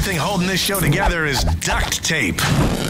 thing holding this show together is duct tape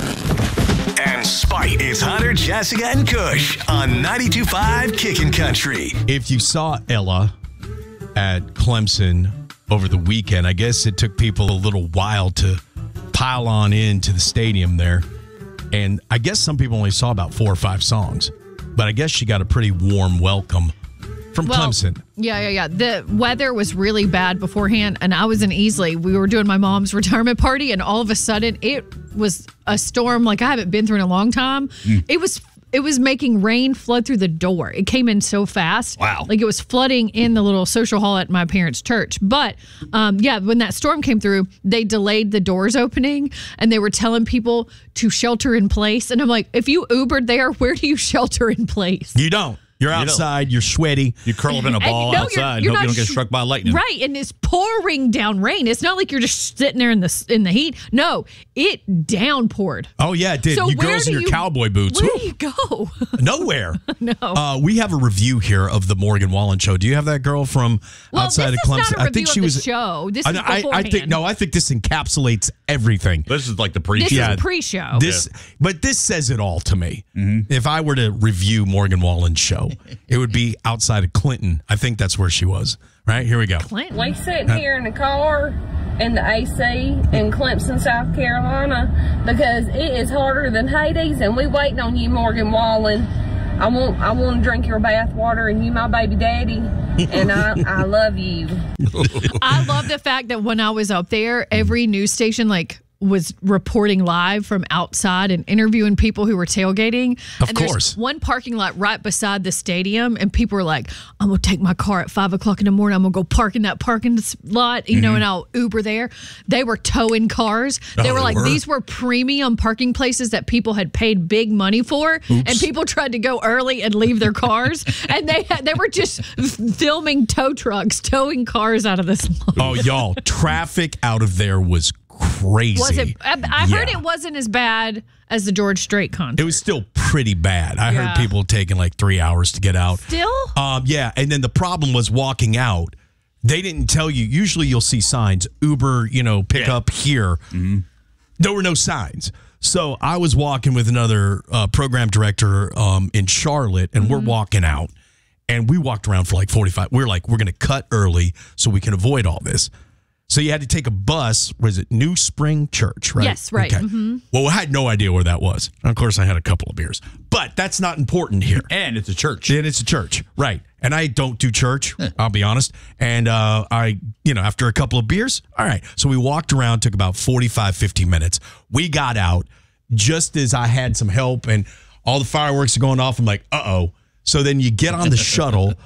and spite. It's Hunter, Jessica, and Kush on 92.5 Kickin' Country. If you saw Ella at Clemson over the weekend, I guess it took people a little while to pile on into the stadium there. And I guess some people only saw about 4 or 5 songs. But I guess she got a pretty warm welcome from Clemson. Yeah. The weather was really bad beforehand, and I was in Easley. We were doing my mom's retirement party, and all of a sudden, it was a storm like I haven't been through in a long time. It was making rain flood through the door. It came in so fast. Wow. Like it was flooding in the little social hall at my parents' church. But when that storm came through, they delayed the doors opening and they were telling people to shelter in place. And I'm like, if you Ubered there, where do you shelter in place? You don't. You're outside. You're sweaty. You curl up in a ball outside and hope you don't get struck by lightning. Right, and it's pouring down rain. It's not like you're just sitting there in the heat. No, it downpoured. Oh, yeah, it did. So you girls in your cowboy boots. Where do you go? Nowhere. No. We have a review here of the Morgan Wallen show. Do you have that girl from outside of Clemson? This is not a review of the show. This is beforehand. I think this encapsulates everything. This is like the pre-show. This is pre-show. But this says it all to me. Mm-hmm. If I were to review Morgan Wallen's show, it would be outside of Clinton. I think that's where she was. Right? Here we go. Clinton. We sitting here in the car in the AC in Clemson, South Carolina, because it is hotter than Hades, and we waiting on you, Morgan Wallen. I want to drink your bath water, and you my baby daddy, and I love you. I love the fact that when I was up there, every news station was reporting live from outside and interviewing people who were tailgating. Of course. There's one parking lot right beside the stadium, and people were like, I'm going to take my car at 5 o'clock in the morning. I'm going to go park in that parking lot, and I'll Uber there. They were towing cars. They were like, these were premium parking places that people had paid big money for, and people tried to go early and leave their cars, and they were just filming tow trucks, towing cars out of this lot. Oh, y'all, traffic out of there was crazy. Was it? I heard it wasn't as bad as the George Strait concert. It was still pretty bad. I heard people taking 3 hours to get out. Still? Yeah. And then the problem was walking out. They didn't tell you. Usually you'll see signs, Uber, pick up here. Mm-hmm. There were no signs. So I was walking with another program director in Charlotte, and we're walking out. And we walked around for 45. We're like, we're going to cut early so we can avoid all this. So you had to take a bus. Was it New Spring Church, right? Yes, right. Okay. Mm-hmm. Well, I had no idea where that was. And of course, I had a couple of beers. But that's not important here. And it's a church. And it's a church, right. And I don't do church, I'll be honest. And after a couple of beers, all right. So we walked around, took about 45, 50 minutes. We got out just as I had some help and all the fireworks are going off. I'm like, uh-oh. So then you get on the shuttle.